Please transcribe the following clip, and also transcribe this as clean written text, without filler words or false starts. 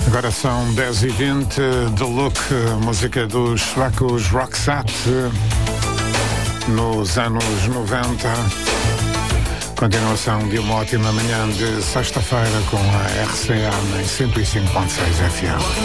Agora são 10h20, The Look, música dos suecos Roxette, nos anos 90. Continuação de uma ótima manhã de sexta-feira com a RCA em 105.6 FM.